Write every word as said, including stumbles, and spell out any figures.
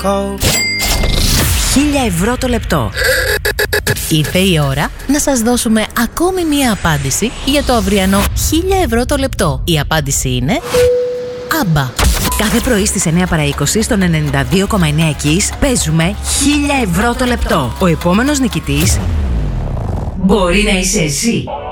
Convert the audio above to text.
χίλια ευρώ το λεπτό. Ήρθε η ώρα να σας δώσουμε ακόμη μία απάντηση για το αυριανό χίλια ευρώ το λεπτό. Η απάντηση είναι άμπα. Κάθε πρωί στις εννιά παρά είκοσι στον ενενήντα δύο κόμμα εννέα Kiss παίζουμε χίλια ευρώ το λεπτό. Ο επόμενος νικητής μπορεί να είσαι εσύ.